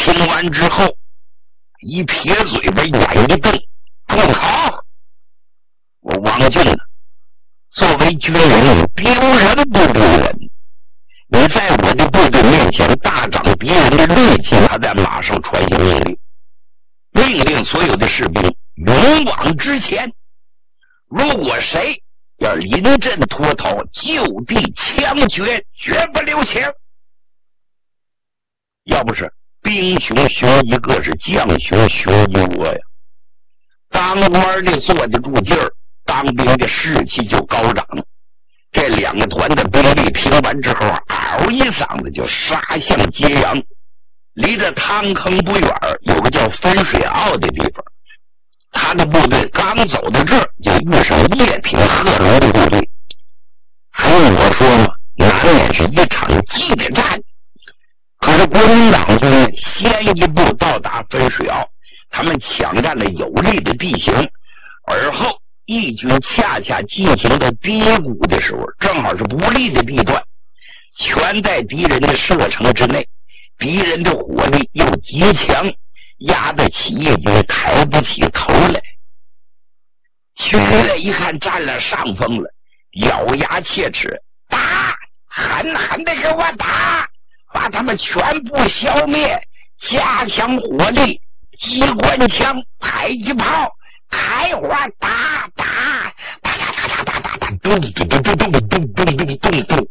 听完之后一撇嘴巴，眼一瞪，住口！我王俊呢，作为军人，丢人不丢人？你在我的部队面前大长别人的锐气，他在马上传下命令，命令所有的士兵勇往直前。如果谁要临阵脱逃，就地枪决，绝不留情。要不是兵熊熊一个，是将熊熊一窝呀。当官的坐得住劲儿，当兵的士气就高涨。这两个团的兵力听完之后，嗷一嗓子就杀向揭阳。离着汤坑不远有个叫分水坳的地方，他的部队刚走到这儿，就遇上叶挺、贺龙的部队。还用我说吗？难免是一场激烈战。可是国民党军先一步到达分水坳，他们抢占了有利的地形，而后义军恰恰进行到低谷的时候，正好是不利的地段，全在敌人的射程之内，敌人的火力又极强，压得起义军抬不起头来。徐烈一看占了上风了，咬牙切齿，打，狠狠的给我打，把他们全部消灭，加强火力，机关枪、迫击炮开花，打打打打打打打打打，咚咚咚咚咚咚咚咚咚咚，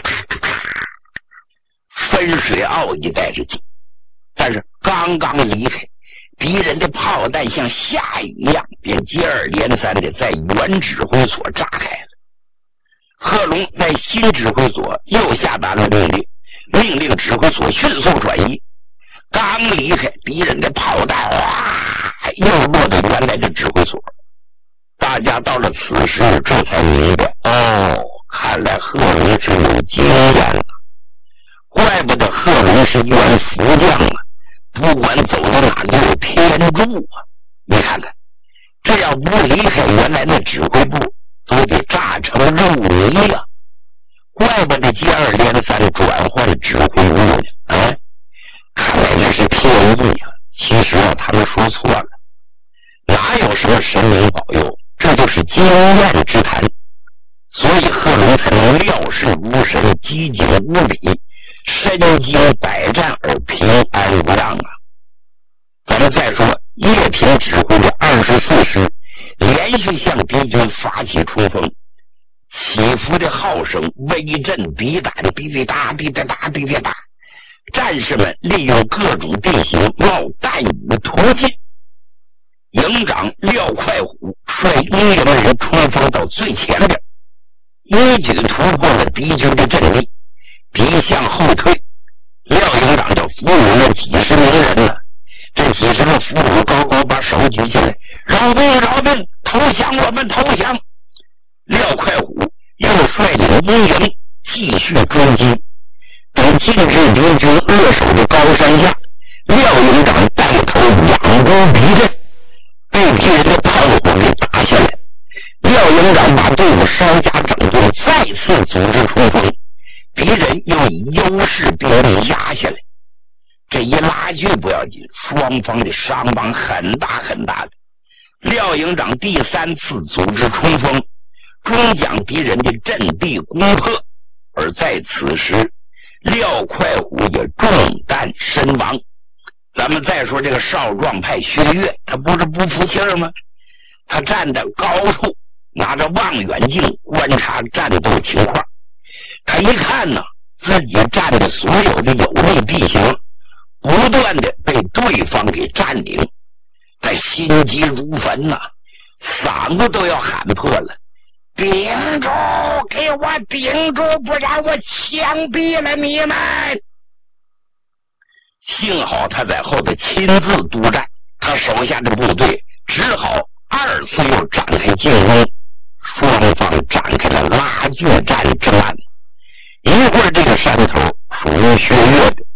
分水坳一带之际，但是刚刚离开，敌人的炮弹像下雨一样，便接二连三的在原指挥所炸开了。贺龙在新指挥所又下达了命令，命令指挥所迅速转移。刚离开，敌人的炮弹又落到原来的指挥所。大家到了此时这才明白，看来贺龙是有经验了，怪不得贺龙是员副将啊，不管走到哪里有天助啊。你看看，这要不离开原来的指挥部，都得炸成肉泥了。怪不得接二连三转换指挥部呢。看来那是天意啊。其实他们说错了，哪有什么神明保佑，这就是经验之谈。所以贺龙才能料事如神，机警无比，身经百战而平安无恙啊。咱们再说叶挺指挥的24师连续向敌军发起冲锋，起伏的号声威震敌胆，滴滴答滴滴答滴滴答。战士们利用各种地形冒弹雨突进。营长廖快虎率1营人冲锋到最前边，一举突破了敌军的阵地，敌向后退。廖营长就俘虏了几十名人了。这几十个俘虏高高把手举起来，饶命饶命，投降我们投降。廖快虎又率领1营继续追击。等进至敌军扼守的高山下，廖营长带头仰攻敌阵，被敌人的炮火给打下来。廖营长把队伍稍加整顿，再次组织冲锋，敌人又以优势兵力压下来。这一拉锯不要紧，双方的伤亡很大很大的。廖营长第3次组织冲锋，终将敌人的阵地攻破，而在此时廖快虎也中弹身亡。咱们再说这个少壮派薛岳，他不是不服气吗？他站在高处，拿着望远镜观察战斗情况。他一看呢，自己站的所有的有利地形不断的被对方给占领，他心急如焚呐，嗓子都要喊破了。顶住，给我顶住，不然我枪毙了你们！幸好他在后头亲自督战，他手下的部队只好2次又展开进攻，双方展开了拉锯战之案。一会儿这个山头属于薛岳的，